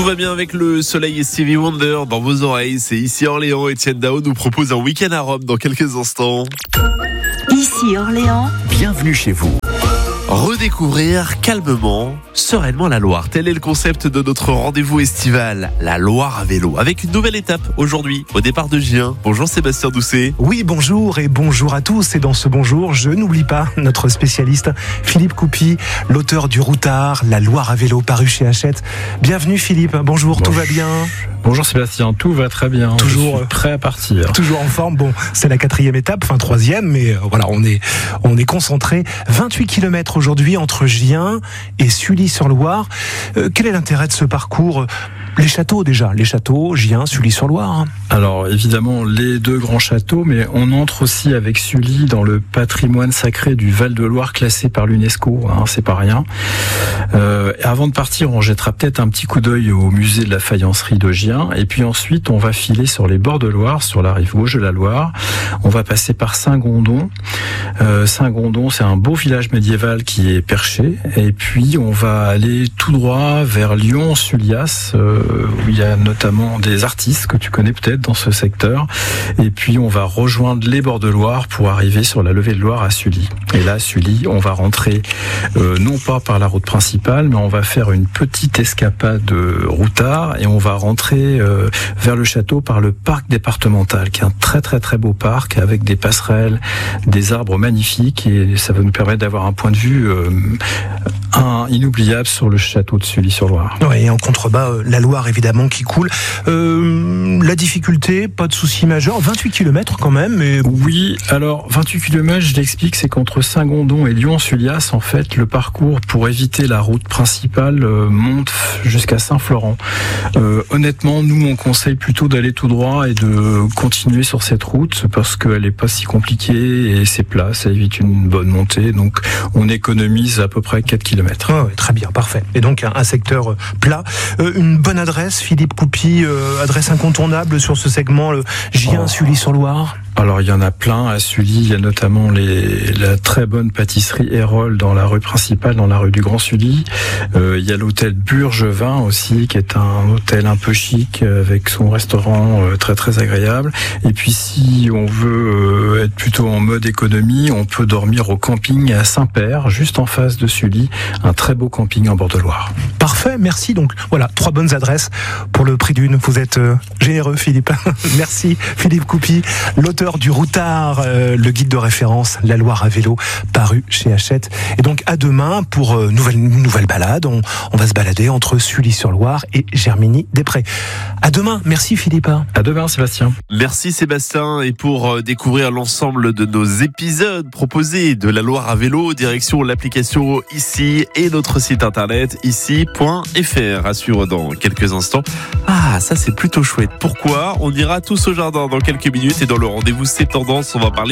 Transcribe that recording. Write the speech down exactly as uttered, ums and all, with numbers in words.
Tout va bien avec le soleil et Stevie Wonder dans vos oreilles. C'est ici Orléans. Etienne Dao nous propose un week-end à Rome dans quelques instants. Ici Orléans. Bienvenue chez vous. Redécouvrir calmement, sereinement la Loire. Tel est le concept de notre rendez-vous estival, la Loire à vélo. Avec une nouvelle étape aujourd'hui, au départ de Gien. Bonjour Sébastien Doucet. Oui, bonjour et bonjour à tous. Et dans ce bonjour, je n'oublie pas notre spécialiste Philippe Coupy, l'auteur du Routard, la Loire à vélo, paru chez Hachette. Bienvenue Philippe, bonjour, bonjour. Tout va bien? Bonjour Sébastien, tout va très bien. Toujours Je suis prêt à partir. Toujours en forme. Bon, c'est la quatrième étape, enfin troisième, mais euh, voilà, on est on est concentré. vingt-huit kilomètres aujourd'hui entre Gien et Sully-sur-Loire. Euh, quel est l'intérêt de ce parcours? Les châteaux déjà, les châteaux, Gien, Sully-sur-Loire. Alors évidemment les deux grands châteaux, mais on entre aussi avec Sully dans le patrimoine sacré du Val-de-Loire classé par l'UNESCO, hein, c'est pas rien. Euh, avant de partir, on jettera peut-être un petit coup d'œil au musée de la faïencerie de Gien, et puis ensuite on va filer sur les bords de Loire, sur la rive gauche de la Loire. On va passer par Saint-Gondon. Euh, Saint-Gondon, c'est un beau village médiéval qui est perché, et puis on va aller tout droit vers Lyon-Sullias, euh, où il y a notamment des artistes que tu connais peut-être dans ce secteur, et puis on va rejoindre les bords de Loire pour arriver sur la levée de Loire à Sully. Et là, Sully, on va rentrer euh, non pas par la route principale, mais on va faire une petite escapade de Routard et on va rentrer euh, vers le château par le parc départemental, qui est un très très très beau parc avec des passerelles, des arbres magnifiques, et ça va nous permettre d'avoir un point de vue euh, un, inoubliable sur le château de Sully-sur-Loire. Oui, et en contrebas, euh, la Loire évidemment qui coule. Euh, la difficulté, pas de souci majeur, vingt-huit kilomètres quand même. Mais... Oui, alors vingt-huit kilomètres, je l'explique, c'est qu'entre Saint-Gondon et Lyon-Sullias, en fait, le parcours pour éviter la route principale euh, monte jusqu'à Saint-Florent. Euh, honnêtement, nous on conseille plutôt d'aller tout droit et de continuer sur cette route parce qu'elle n'est pas si compliquée et c'est plat, ça évite une bonne montée, donc on économise à peu près quatre kilomètres. Oh, ouais, très bien, parfait. Et donc un, un secteur plat. Euh, une bonne adresse, Philippe Coupy, euh, adresse incontournable sur ce segment, le Gien, oh. Sully-sur-Loire. Alors il y en a plein à Sully, il y a notamment les, la très bonne pâtisserie Hérole dans la rue principale, dans la rue du Grand Sully. Euh, il y a l'hôtel Burgevin aussi, qui est un hôtel un peu chic avec son restaurant euh, très très agréable. Et puis si on veut euh, être plutôt en mode économie, on peut dormir au camping à Saint-Père, juste en face de Sully, un très beau camping en bord de Loire. Parfait, merci. Donc voilà, trois bonnes adresses pour le prix d'une. Vous êtes euh, généreux Philippe. Merci Philippe Coupy, l'auteur du Routard, euh, le guide de référence, la Loire à vélo, paru chez Hachette. Et donc à demain pour euh, nouvelle nouvelle balade. On, on va se balader entre Sully-sur-Loire et Germigny-des-Prés. À demain. Merci Philippe. À demain Sébastien. Merci Sébastien. Et pour découvrir l'ensemble de nos épisodes proposés de la Loire à vélo, direction l'application Ici et notre site internet ici point f r. À suivre dans quelques instants. Ah, ça c'est plutôt chouette. Pourquoi? On ira tous au jardin dans quelques minutes et dans le rendez-vous C'est Tendance, on va parler